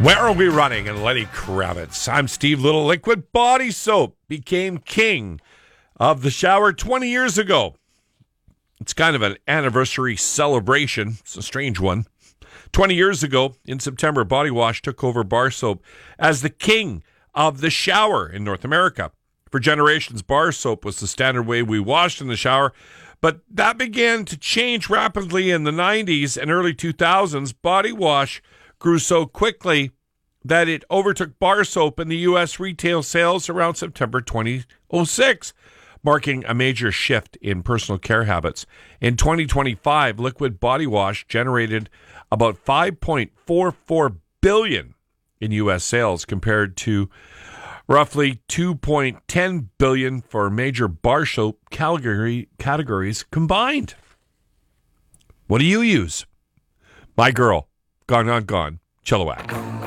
Where Are We Running? And Lenny Kravitz. I'm Steve Little. Liquid body soap became king of the shower 20 years ago. It's kind of an anniversary celebration. It's a strange one. 20 years ago, in September, body wash took over bar soap as the king of the shower in North America. For generations, bar soap was the standard way we washed in the shower, but that began to change rapidly in the 90s and early 2000s. Body wash grew so quickly that it overtook bar soap in the U.S. retail sales around September 2006, marking a major shift in personal care habits. In 2025, liquid body wash generated about $5.44 billion in U.S. sales compared to roughly $2.10 billion for major bar soap categories combined. What do you use? My girl. Gone, Gone, Chilliwack.